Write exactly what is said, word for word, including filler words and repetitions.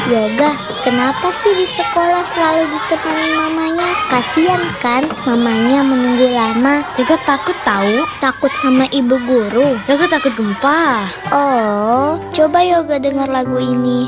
Yoga, kenapa sih di sekolah selalu ditemani mamanya? Kasian kan mamanya menunggu lama. Yoga takut tahu. Takut sama ibu guru. Yoga takut gempa. Oh, coba Yoga dengar lagu ini.